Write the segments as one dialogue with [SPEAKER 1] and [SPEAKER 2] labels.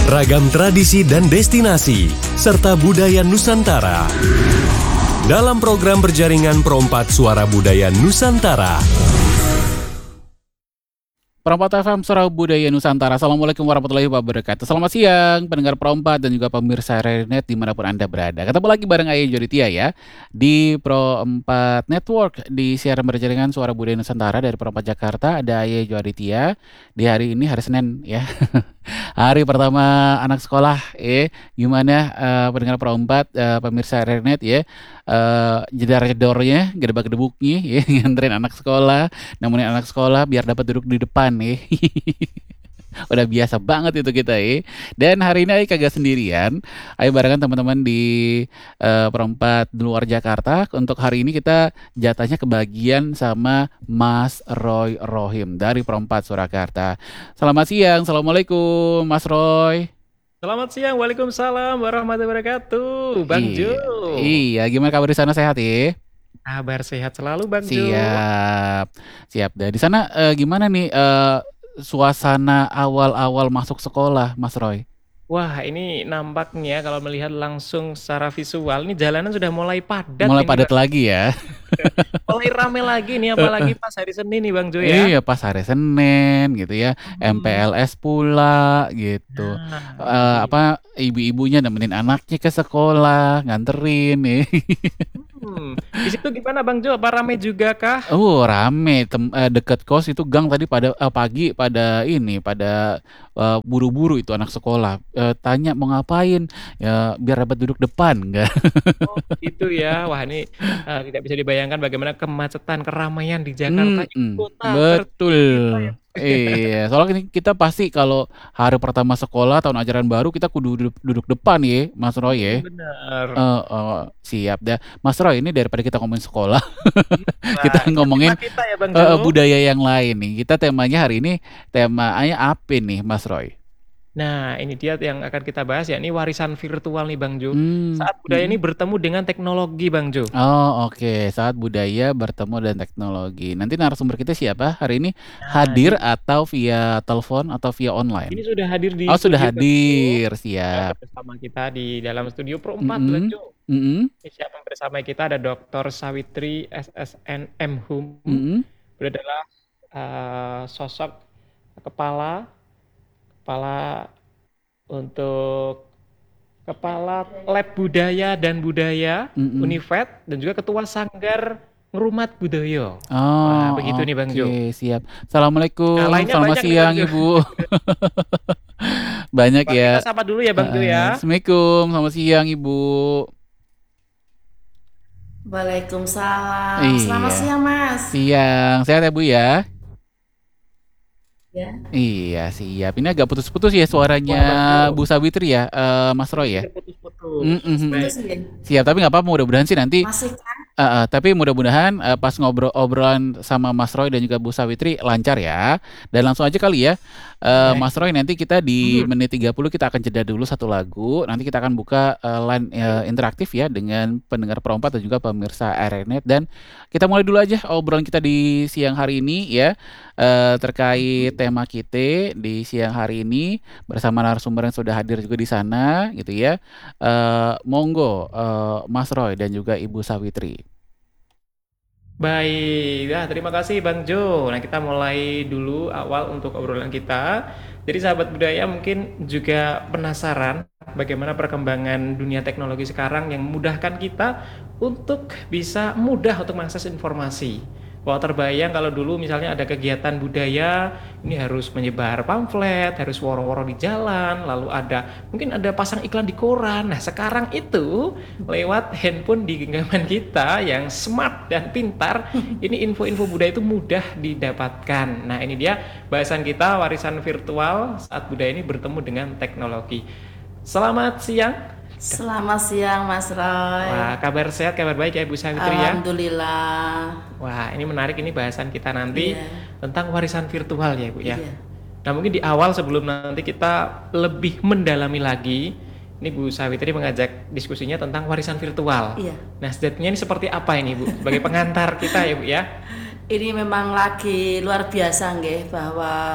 [SPEAKER 1] Ragam tradisi dan destinasi, serta budaya Nusantara. Dalam program berjaringan Perompat Suara Budaya Nusantara.
[SPEAKER 2] Perompat FM Suara Budaya Nusantara. Assalamualaikum warahmatullahi wabarakatuh. Selamat siang pendengar Perompat dan juga pemirsa Renet dimanapun Anda berada. Ketemu lagi bareng Ayah Joditia ya di Perompat Network di siaran berjaringan Suara Budaya Nusantara dari Perompat Jakarta. Ada Ayah Joditia di hari ini, hari Senin ya. Hari pertama anak sekolah gimana pendengar Perompat, pemirsa Renet ya, jedar-jedornya, gedebak-gedebuknya ya, nganterin anak sekolah, nemenin anak sekolah biar dapat duduk di depan nih. Udah biasa banget itu kita Dan hari ini Ai kagak sendirian. Ai barengan teman-teman di Perompat di luar Jakarta. Untuk hari ini kita jatahnya kebagian sama Mas Roy Rohim dari Perompat Surakarta. Selamat siang, Assalamualaikum Mas Roy.
[SPEAKER 3] Selamat siang, waalaikumsalam warahmatullahi wabarakatuh, Bang Jo.
[SPEAKER 2] Iya, gimana kabar di sana, sehat ya?
[SPEAKER 3] Kabar sehat selalu, Bang Jo.
[SPEAKER 2] Siap. Dan di sana gimana nih suasana awal-awal masuk sekolah, Mas Roy?
[SPEAKER 3] Wah, ini nampaknya kalau melihat langsung secara visual, ini jalanan sudah mulai padat.
[SPEAKER 2] Mulai padat lagi ya.
[SPEAKER 3] Mulai rame lagi nih, apalagi pas hari Senin nih Bang Jo ya.
[SPEAKER 2] Iya, pas hari Senin gitu ya. MPLS pula gitu. Ibu-ibunya nemenin anaknya ke sekolah, nganterin nih.
[SPEAKER 3] Di situ gimana Bang Jo? Apa rame juga kah?
[SPEAKER 2] Rame. Deket kos itu gang tadi pada pagi pada buru-buru itu anak sekolah. Tanya mau ngapain? Ya biar dapat duduk depan enggak?
[SPEAKER 3] Oh, gitu ya. Wah, ini tidak bisa dibayangkan bagaimana kemacetan keramaian di Jakarta kota.
[SPEAKER 2] Betul. Iya, soalnya kita pasti kalau hari pertama sekolah tahun ajaran baru kita kudu duduk depan ya, Mas Roy ya.
[SPEAKER 3] Benar.
[SPEAKER 2] Siap dah, Mas Roy. Ini daripada kita ngomongin sekolah, kita ngomongin
[SPEAKER 3] ya, Bang Jo.
[SPEAKER 2] budaya yang lain nih. Kita temanya hari ini temanya apa nih, Mas Roy?
[SPEAKER 3] Nah, ini dia yang akan kita bahas, yakni warisan virtual nih Bang Jo. Saat budaya ini bertemu dengan teknologi Bang Jo.
[SPEAKER 2] Oh, oke. Saat budaya bertemu dengan teknologi. Nanti narasumber kita siapa hari ini? Hadir atau via telepon atau via online?
[SPEAKER 3] Ini sudah hadir di
[SPEAKER 2] sudah hadir. Siap.
[SPEAKER 3] Bersama kita di dalam studio Perompat Bang Jo. Siapa bersama kita ada Dr. Sawitri SSN MHum. Beliau adalah sosok kepala Lab Budaya dan Budaya Univet dan juga Ketua Sanggar Ngrumat Budaya. Nah, begitu nih Bang Jo.
[SPEAKER 2] Siap. Assalamualaikum. Selamat siang Ibu. Banyak ya.
[SPEAKER 3] Kita sapa dulu ya Bang Jo ya.
[SPEAKER 2] Assalamualaikum. Selamat siang Ibu.
[SPEAKER 4] Waalaikumsalam. Selamat siang Mas.
[SPEAKER 2] Siang. Sehat ya Bu ya?
[SPEAKER 4] Ya.
[SPEAKER 2] Iya, siap. Ini agak putus-putus ya suaranya Bu Sawitri ya, Mas Roy ya.
[SPEAKER 4] Putus-putus.
[SPEAKER 2] Siap, tapi nggak apa-apa, mudah-mudahan sih nanti.
[SPEAKER 4] Masih kan?
[SPEAKER 2] Tapi mudah-mudahan pas obrolan sama Mas Roy dan juga Bu Sawitri lancar ya. Dan langsung aja kali ya, Mas Roy, nanti kita di menit 30 kita akan jeda dulu satu lagu. Nanti kita akan buka line interaktif ya dengan pendengar Perompat dan juga pemirsa Renet. Dan kita mulai dulu aja obrolan kita di siang hari ini ya, terkait tema kita di siang hari ini bersama narasumber yang sudah hadir juga di sana gitu ya. Monggo Mas Roy dan juga Ibu Sawitri.
[SPEAKER 3] Baik, terima kasih Bang Jo. Nah, kita mulai dulu awal untuk obrolan kita. Jadi sahabat budaya mungkin juga penasaran bagaimana perkembangan dunia teknologi sekarang yang memudahkan kita untuk bisa mudah untuk mengakses informasi. Wah, terbayang kalau dulu misalnya ada kegiatan budaya, ini harus menyebar pamflet, harus woro-woro di jalan, lalu mungkin ada pasang iklan di koran. Nah, sekarang itu lewat handphone di genggaman kita yang smart dan pintar, ini info-info budaya itu mudah didapatkan. Nah, ini dia bahasan kita, warisan virtual saat budaya ini bertemu dengan teknologi. Selamat siang.
[SPEAKER 4] Selamat siang Mas Roy.
[SPEAKER 3] Wah, kabar sehat, kabar baik ya Bu Sawitri ya?
[SPEAKER 4] Alhamdulillah.
[SPEAKER 3] Wah, ini menarik, ini bahasan kita nanti tentang warisan virtual ya Bu ya. Nah, mungkin di awal sebelum nanti kita lebih mendalami lagi, ini Bu Sawitri mengajak diskusinya tentang warisan virtual. Nah, statementnya ini seperti apa ini Bu? Sebagai pengantar kita ya Bu ya.
[SPEAKER 4] Ini memang lagi luar biasa nggih, bahwa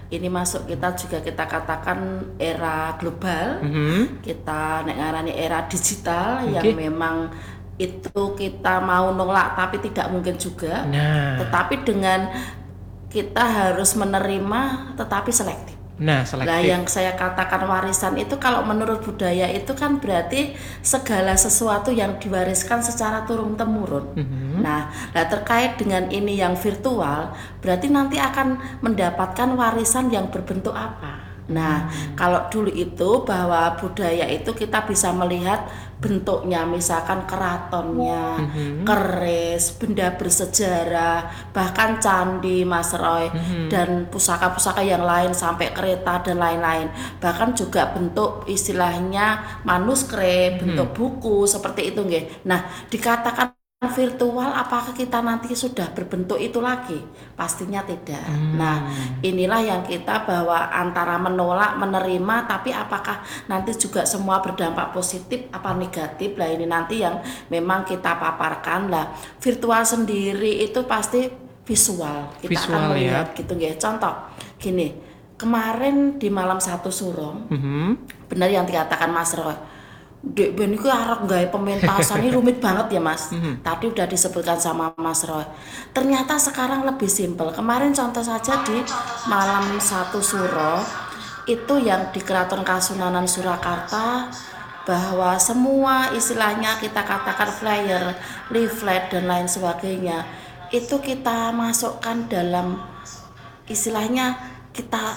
[SPEAKER 4] ini masuk kita juga kita katakan era global. Kita nek ngarani era digital yang memang itu kita mau nolak tapi tidak mungkin juga. Tetapi dengan kita harus menerima tetapi selektif. Nah, yang saya katakan warisan itu kalau menurut budaya itu kan berarti segala sesuatu yang diwariskan secara turun-temurun. Nah, terkait dengan ini yang virtual, berarti nanti akan mendapatkan warisan yang berbentuk apa? Nah, kalau dulu itu bahwa budaya itu kita bisa melihat bentuknya, misalkan keratonnya, keris, benda bersejarah, bahkan candi Mas Roy, dan pusaka-pusaka yang lain sampai kereta dan lain-lain. Bahkan juga bentuk istilahnya manuskrip, bentuk buku seperti itu nggih. Nah, dikatakan virtual apakah kita nanti sudah berbentuk itu lagi? Pastinya tidak. Nah, inilah yang kita bahwa antara menolak, menerima, tapi apakah nanti juga semua berdampak positif apa negatif? Lah ini nanti yang memang kita paparkan lah. Virtual sendiri itu pasti visual. Kita akan melihat gitu nggih. Contoh gini, kemarin di malam 1 Suro, benar yang dikatakan Mas Roy. Dek Ben itu arep gawe pementasan ini rumit banget ya Mas. Tadi udah disebutkan sama Mas Roy. Ternyata sekarang lebih simpel. Kemarin contoh saja di malam 1 Suro itu yang di Keraton Kasunanan Surakarta, bahwa semua istilahnya kita katakan flyer, leaflet dan lain sebagainya itu kita masukkan dalam istilahnya kita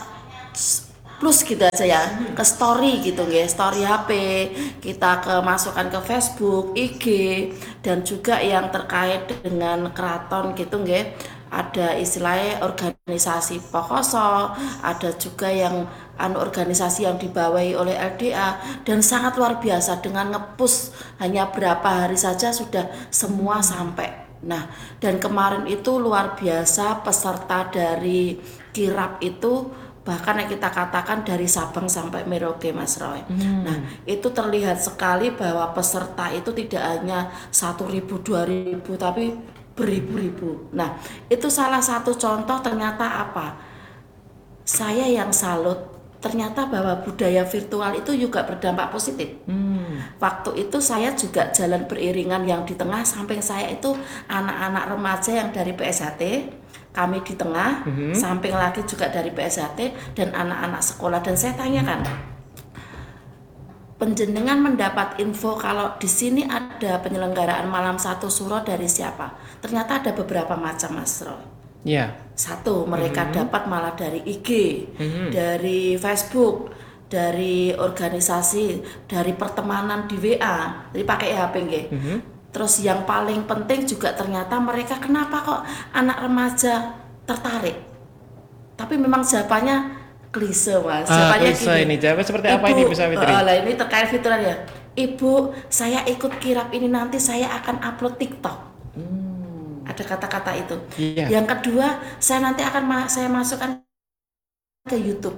[SPEAKER 4] plus gitu aja ya, ke story gitu nggih, story HP, kita masukkan ke Facebook, IG, dan juga yang terkait dengan keraton gitu nggih. Ada istilahnya organisasi Pokoso, ada juga yang organisasi yang dibawahi oleh LDA, dan sangat luar biasa dengan ngepush hanya berapa hari saja sudah semua sampai. Nah, dan kemarin itu luar biasa peserta dari kirap itu bahkan yang kita katakan dari Sabang sampai Merauke Mas Roy. Nah, itu terlihat sekali bahwa peserta itu tidak hanya 1.000, 2.000 tapi beribu-ribu. Nah, itu salah satu contoh ternyata apa? Saya yang salut ternyata bahwa budaya virtual itu juga berdampak positif. Waktu itu saya juga jalan beriringan yang di tengah, samping saya itu anak-anak remaja yang dari PSHT, kami di tengah, samping lagi juga dari PSHT dan anak-anak sekolah. Dan saya tanyakan, penjenengan mendapat info kalau di sini ada penyelenggaraan malam 1 Suro dari siapa? Ternyata ada beberapa macam Mas Roy. Satu, mereka dapat malah dari IG, dari Facebook, dari organisasi, dari pertemanan di WA, jadi pakai HP nggih. Terus yang paling penting juga ternyata mereka kenapa kok anak remaja tertarik? Tapi memang jawabannya klise Mas. Jawabannya
[SPEAKER 3] gini. Jawabannya seperti apa ini bisa Fitri?
[SPEAKER 4] Lah ini terkait virtual ya. Ibu, saya ikut kirap ini nanti saya akan upload TikTok. Ada kata-kata itu. Yang kedua, saya nanti akan saya masukkan ke YouTube.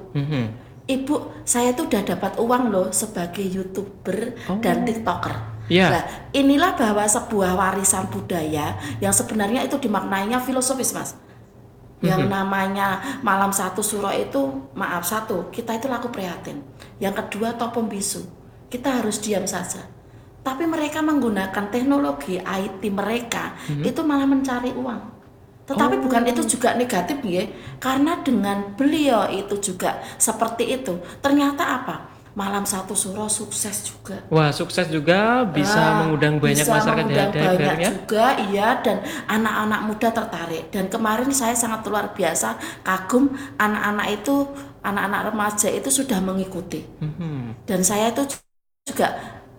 [SPEAKER 4] Ibu, saya tuh udah dapat uang loh sebagai YouTuber dan TikToker. Nah, inilah bahwa sebuah warisan budaya yang sebenarnya itu dimaknainya filosofis Mas. Yang namanya malam 1 Suro itu, maaf, satu, kita itu laku prihatin. Yang kedua, topo bisu. Kita harus diam saja. Tapi mereka menggunakan teknologi IT mereka itu malah mencari uang. Tetapi bukan itu juga negatif ya, karena dengan beliau itu juga seperti itu. Ternyata apa? Malam 1 Suro sukses juga.
[SPEAKER 3] Wah, sukses juga, bisa mengundang banyak masyarakat
[SPEAKER 4] banyak juga, iya, dan anak-anak muda tertarik. Dan kemarin saya sangat luar biasa kagum anak-anak itu, anak-anak remaja itu sudah mengikuti. Dan saya itu juga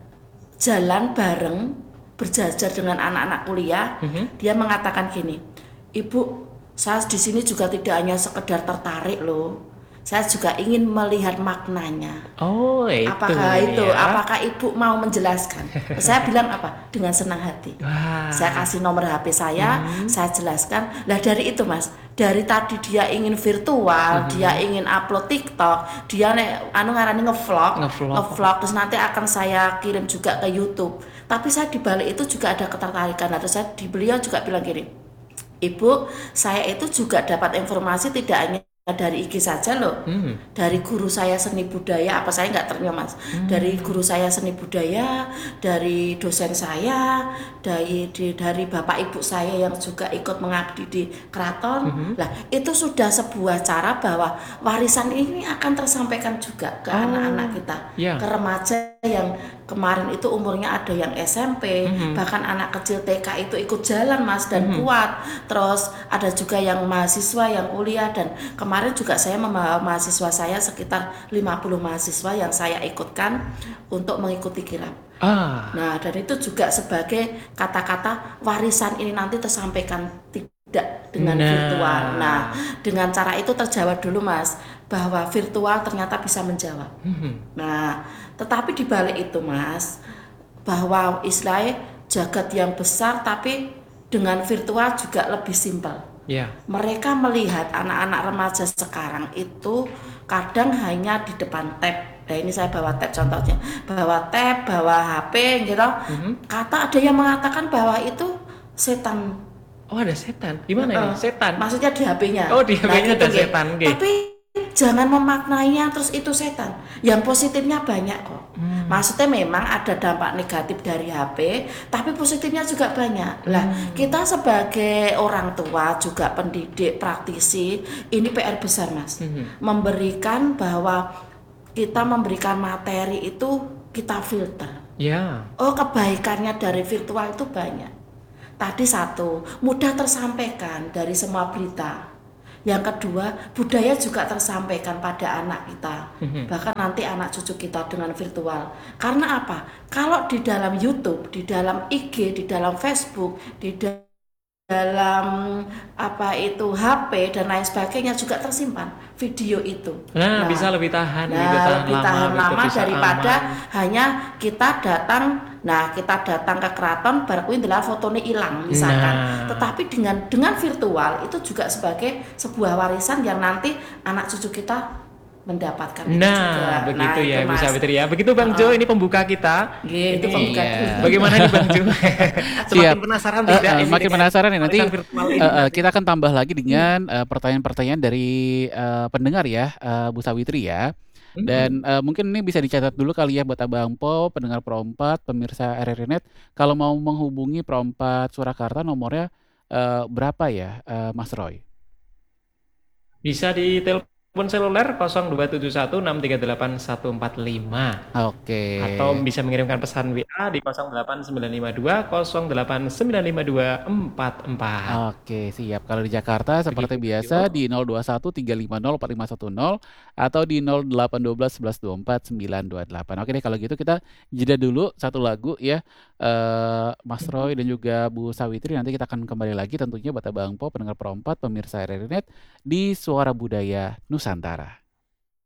[SPEAKER 4] jalan bareng berjajar dengan anak-anak kuliah. Dia mengatakan gini, Ibu, saya di sini juga tidak hanya sekedar tertarik loh. Saya juga ingin melihat maknanya. Apakah itu? Ya? Apakah Ibu mau menjelaskan? Saya bilang apa? Dengan senang hati. Saya kasih nomor HP saya jelaskan. Lah dari itu Mas, dari tadi dia ingin virtual, dia ingin upload TikTok, dia ngarani ngevlog, terus nanti akan saya kirim juga ke YouTube. Tapi saya di balik itu juga ada ketertarikan. Terus saya beliau juga bilang gini, Ibu, saya itu juga dapat informasi tidak hanya dari IG saja loh, dari guru saya seni budaya, apa saya nggak terima Mas, dari guru saya seni budaya, dari dosen saya, dari bapak ibu saya yang juga ikut mengabdi di keraton. Lah itu sudah sebuah cara bahwa warisan ini akan tersampaikan juga ke anak-anak kita, ke remaja yang kemarin itu umurnya ada yang SMP, bahkan anak kecil TK itu ikut jalan Mas dan kuat. Terus ada juga yang mahasiswa yang kuliah, dan kemarin juga saya membawa mahasiswa saya sekitar 50 mahasiswa yang saya ikutkan untuk mengikuti kirap. Nah, dan itu juga sebagai kata-kata warisan ini nanti tersampaikan tidak dengan virtual. Nah, dengan cara itu terjawab dulu Mas, bahwa virtual ternyata bisa menjawab. Nah, tetapi di balik itu Mas, bahwa istilahnya jagat yang besar tapi dengan virtual juga lebih simpel. Mereka melihat anak-anak remaja sekarang itu kadang hanya di depan tab. Nah ini saya bawa tab contohnya, bawa tab, bawa HP gitu. Kata ada yang mengatakan bahwa itu setan.
[SPEAKER 3] Oh ada setan? Gimana ini? Setan?
[SPEAKER 4] Maksudnya di HP-nya.
[SPEAKER 3] Oh di HP-nya ada
[SPEAKER 4] gitu,
[SPEAKER 3] setan.
[SPEAKER 4] Tapi jangan memaknainya terus itu setan. Yang positifnya banyak kok. Maksudnya memang ada dampak negatif dari HP, tapi positifnya juga banyak. Lah, kita sebagai orang tua juga pendidik, praktisi, ini PR besar Mas. Memberikan bahwa kita memberikan materi itu kita filter. Oh, kebaikannya dari virtual itu banyak. Tadi satu, mudah tersampaikan dari semua berita. Yang kedua, budaya juga tersampaikan pada anak kita, bahkan nanti anak cucu kita dengan virtual. Karena apa? Kalau di dalam YouTube, di dalam IG, di dalam Facebook, di dalam HP dan lain sebagainya juga tersimpan video itu.
[SPEAKER 3] Nah bisa lebih tahan,
[SPEAKER 4] lebih tahan lama daripada hanya kita datang. Nah kita datang ke keraton baru adalah fotonya hilang misalkan. Tetapi dengan virtual itu juga sebagai sebuah warisan yang nanti anak cucu kita mendapatkan itu juga.
[SPEAKER 3] Begitu ya Bu Sawitri ya. Begitu Bang Jo, ini pembuka kita.
[SPEAKER 4] Itu pembuka kita.
[SPEAKER 3] Bagaimana nih Bang Jo? Semakin penasaran tidak?
[SPEAKER 2] Makin penasaran ya nanti. Kita akan tambah lagi dengan pertanyaan-pertanyaan dari pendengar ya, Bu Sawitri ya. Dan mungkin ini bisa dicatat dulu kali ya buat Abang Po, pendengar Pro 4, pemirsa RRI Net. Kalau mau menghubungi Pro 4 Surakarta nomornya berapa ya Mas Roy?
[SPEAKER 3] Bisa di telepon seluler 02716381145. Atau bisa mengirimkan pesan WA di 08952 0895244.
[SPEAKER 2] Oke, siap. Kalau di Jakarta seperti biasa di 021 350 4510 atau di 0812 1124 928. Oke deh, kalau gitu kita jeda dulu satu lagu ya, Mas Roy dan juga Bu Sawitri. Nanti kita akan kembali lagi tentunya buat Abang Po, pendengar Pro 4, pemirsa RRI Net di Suara Budaya Nusantara.